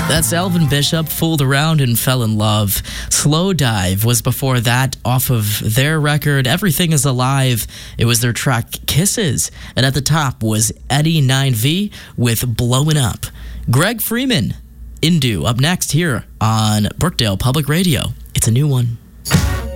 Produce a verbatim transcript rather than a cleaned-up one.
That's Elvin Bishop, Fooled Around and Fell in Love. Slow Dive was before that off of their record, Everything is Alive. It was their track Kisses. And at the top was Eddie nine V with Blowin' Up. Greg Freeman, Indu, up next here on Brookdale Public Radio. It's a new one.